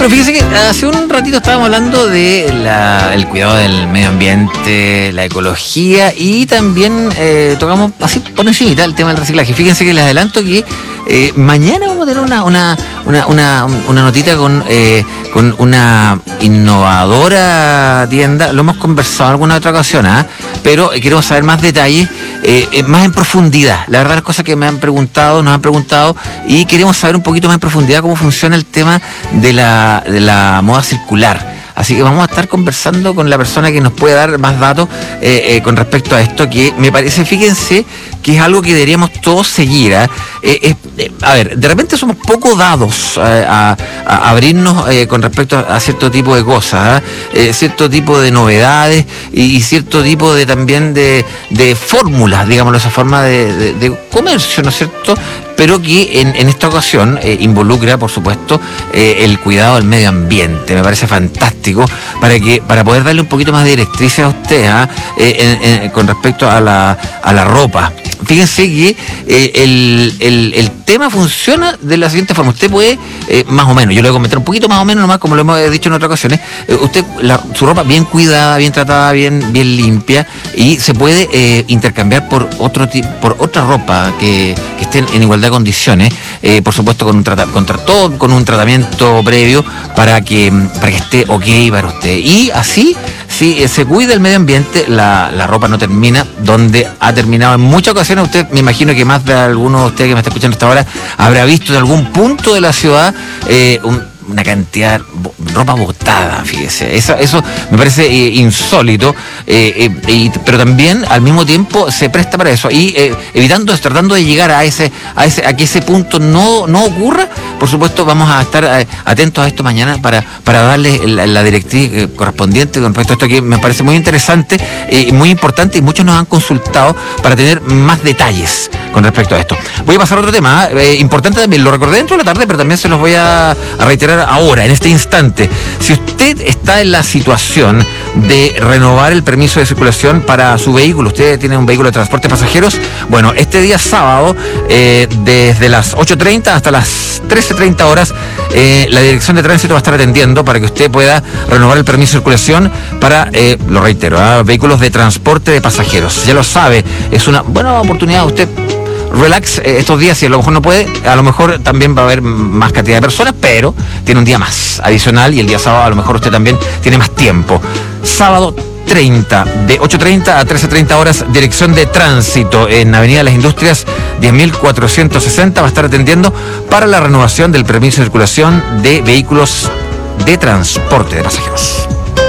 Pero fíjese que hace un ratito estábamos hablando de el cuidado del medio ambiente, la ecología y también tocamos así por encimita el tema del reciclaje. Fíjense que les adelanto que mañana vamos a tener una notita con una innovadora tienda. Lo hemos conversado en alguna otra ocasión, pero queremos saber más detalles, más en profundidad. La verdad, las cosas que nos han preguntado y queremos saber un poquito más en profundidad cómo funciona el tema de la moda circular. Así que vamos a estar conversando con la persona que nos puede dar más datos con respecto a esto, que me parece, fíjense, que es algo que deberíamos todos seguir. A ver, de repente somos poco dados a abrirnos con respecto a cierto tipo de cosas, cierto tipo de novedades y cierto tipo de también de fórmulas, digámoslo, esa forma de comercio, ¿no es cierto? Pero que en esta ocasión involucra, por supuesto, el cuidado del medio ambiente. Me parece fantástico para poder darle un poquito más de directrices a usted con respecto a la ropa. Fíjense que el tema funciona de la siguiente forma. Usted puede, más o menos, yo le voy a comentar un poquito más o menos nomás, como lo hemos dicho en otras ocasiones, su ropa bien cuidada, bien tratada, bien limpia, y se puede intercambiar por otra ropa que esté en igualdad de condiciones, por supuesto con un tratamiento previo para que esté ok para usted. Y así, si se cuida el medio ambiente, la ropa no termina donde ha terminado en muchas ocasiones. Usted, me imagino que más de alguno de ustedes que me está escuchando hasta ahora habrá visto en algún punto de la ciudad una cantidad de ropa botada, fíjese. Eso me parece insólito, pero también al mismo tiempo se presta para eso. Y tratando de llegar a que ese punto no ocurra, por supuesto vamos a estar atentos a esto mañana para darles la directriz correspondiente con respecto a esto, que me parece muy interesante y muy importante, y muchos nos han consultado para tener más detalles con respecto a esto. Voy a pasar a otro tema importante también, lo recordé dentro de la tarde, pero también se los voy a reiterar ahora, en este instante. Si usted está en la situación de renovar el permiso de circulación para su vehículo, usted tiene un vehículo de transporte de pasajeros, bueno, este día sábado, desde las 8:30 hasta las 13:30 horas, la Dirección de Tránsito va a estar atendiendo para que usted pueda renovar el permiso de circulación para, lo reitero, vehículos de transporte de pasajeros. Ya lo sabe, es una buena oportunidad. Usted relax estos días, si a lo mejor no puede, a lo mejor también va a haber más cantidad de personas, pero tiene un día más adicional, y el día sábado a lo mejor usted también tiene más tiempo. Sábado 30, de 8:30 a 13:30 horas, Dirección de Tránsito en Avenida Las Industrias 10.460 va a estar atendiendo para la renovación del permiso de circulación de vehículos de transporte de pasajeros.